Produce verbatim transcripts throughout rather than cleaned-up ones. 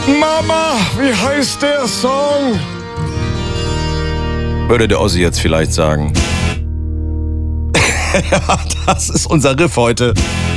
Mama, wie heißt der Song? Würde der Ossi jetzt vielleicht sagen. Ja, das ist unser Riff heute.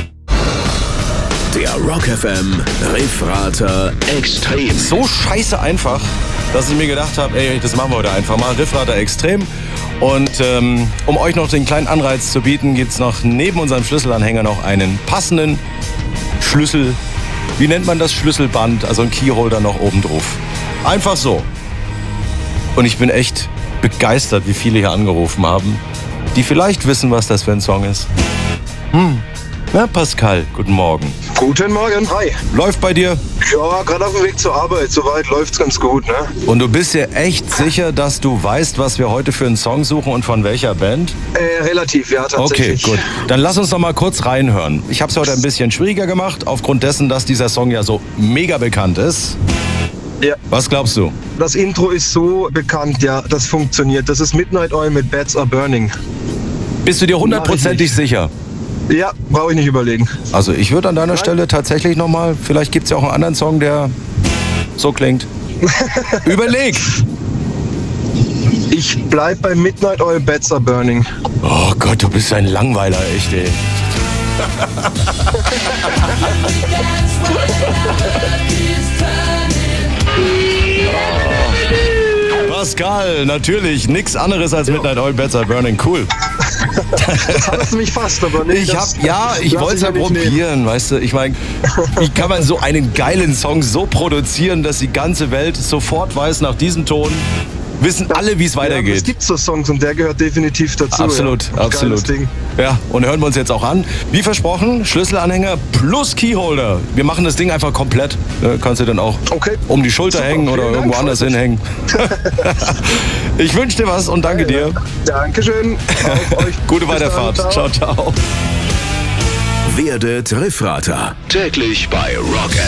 Der Rock F M Riffrater Extrem. So scheiße einfach, dass ich mir gedacht habe, ey, das machen wir heute einfach mal. Riffrater Extrem. Und ähm, um euch noch den kleinen Anreiz zu bieten, gibt es noch neben unserem Schlüsselanhänger noch einen passenden Schlüssel. Wie nennt man das? Schlüsselband, also ein Keyholder noch oben drauf. Einfach so. Und ich bin echt begeistert, wie viele hier angerufen haben, die vielleicht wissen, was das für ein Song ist. Hm. Na, Pascal, guten Morgen. Guten Morgen, hi. Läuft bei dir? Ja, gerade auf dem Weg zur Arbeit. Soweit läuft's ganz gut, ne? Und du bist dir echt sicher, dass du weißt, was wir heute für einen Song suchen und von welcher Band? Äh, relativ, ja, tatsächlich. Okay, gut. Dann lass uns noch mal kurz reinhören. Ich habe es heute ein bisschen schwieriger gemacht, aufgrund dessen, dass dieser Song ja so mega bekannt ist. Ja. Was glaubst du? Das Intro ist so bekannt, ja, das funktioniert. Das ist Midnight Oil mit Bats Are Burning. Bist du dir hundertprozentig sicher? Ja, brauche ich nicht überlegen. Also ich würde an deiner Nein. Stelle tatsächlich noch mal, vielleicht gibt es ja auch einen anderen Song, der so klingt. Überleg! Ich bleib bei Midnight Oil, Bats Are Burning. Oh Gott, du bist ein Langweiler, echt, ey. Pascal, natürlich, nix anderes als Midnight Oil, Bats Are Burning, cool. Das hast du mich fast, aber nicht. Ich hab, ja, ich wollte es ja probieren, weißt du. Ich meine, wie kann man so einen geilen Song so produzieren, dass die ganze Welt sofort weiß, nach diesem Ton wissen alle, wie es weitergeht. Ja, es gibt so Songs und der gehört definitiv dazu. Absolut, ja. absolut. Ding. Ja, und hören wir uns jetzt auch an. Wie versprochen, Schlüsselanhänger plus Keyholder. Wir machen das Ding einfach komplett. Äh, kannst du dann auch okay. um die Schulter Super, hängen oder Dank, irgendwo anders hinhängen. Ich wünsche dir was und danke ja, dir. Ja. Dankeschön. Auf euch. Gute Weiterfahrt. Dann, ciao, ciao. Werdet Riffrater. Täglich bei Rock